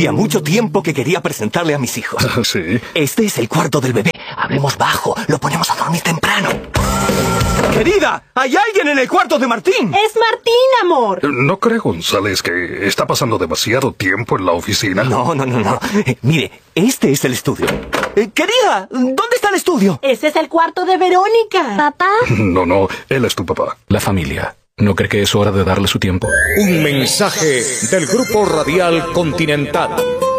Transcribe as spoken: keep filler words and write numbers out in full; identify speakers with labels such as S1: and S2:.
S1: Hacía mucho tiempo que quería presentarle a mis hijos.
S2: ¿Sí?
S1: Este es el cuarto del bebé. Hablemos bajo, lo ponemos a dormir temprano. ¡Querida! ¡Hay alguien en el cuarto de Martín!
S3: ¡Es Martín, amor!
S2: ¿No cree, González, que está pasando demasiado tiempo en la oficina?
S1: No, no, no, no. Eh, mire, este es el estudio. Eh, querida, ¿dónde está el estudio?
S3: Ese es el cuarto de Verónica.
S4: ¿Papá?
S2: No, no, él es tu papá.
S5: La familia. ¿No cree que es hora de darle su tiempo?
S6: Un mensaje del Grupo Radial Continental.